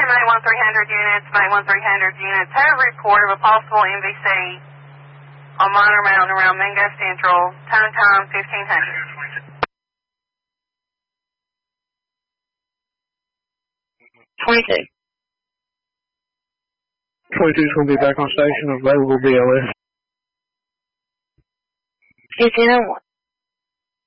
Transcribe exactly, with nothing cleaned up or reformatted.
Attention Mate one three hundred units, Mate one three hundred units. Have a report of a possible M V C on Minor Mountain around Mingo Central. Turn time fifteen hundred. twenty-two. twenty-two is going to be back on station, available B L S. fifteen oh one.